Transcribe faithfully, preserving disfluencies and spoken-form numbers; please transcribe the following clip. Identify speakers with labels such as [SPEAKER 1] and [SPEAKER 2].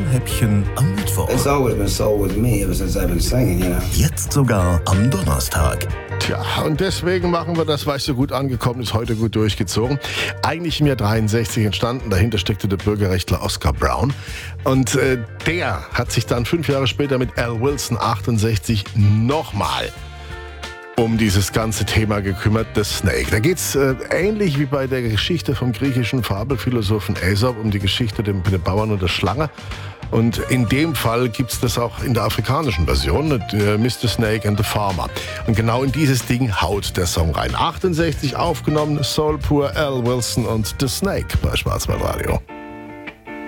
[SPEAKER 1] Soul-Häppchen am Mittwoch.
[SPEAKER 2] It's always been soul with me ever since I've been singing, you know.
[SPEAKER 1] Jetzt sogar am Donnerstag.
[SPEAKER 3] Tja, und deswegen machen wir das, weißt du, gut angekommen ist, heute gut durchgezogen. Eigentlich im Jahr dreiundsechzig entstanden, dahinter steckte der Bürgerrechtler Oscar Brown. Und äh, der hat sich dann fünf Jahre später mit Al Wilson achtundsechzig nochmal um dieses ganze Thema gekümmert, The Snake. Da geht's äh, ähnlich wie bei der Geschichte vom griechischen Fabelphilosophen Aesop um die Geschichte der, der Bauern und der Schlange. Und in dem Fall gibt's das auch in der afrikanischen Version, äh, Mister Snake and the Farmer. Und genau in dieses Ding haut der Song rein. achtundsechzig aufgenommen, Soul pur, Al Wilson und The Snake bei Schwarzwaldradio.